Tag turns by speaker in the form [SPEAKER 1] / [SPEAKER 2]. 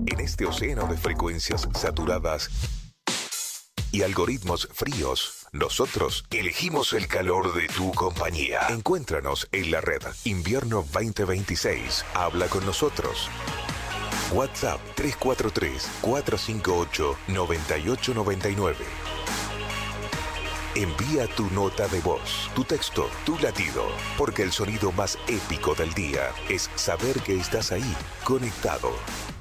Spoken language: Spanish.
[SPEAKER 1] En este océano de frecuencias saturadas y algoritmos fríos, nosotros elegimos el calor de tu compañía. Encuéntranos en la red Invierno 2026. Habla con nosotros. WhatsApp 343-458-9899. Envía tu nota de voz, tu texto, tu latido, porque el sonido más épico del día es saber que estás ahí, conectado.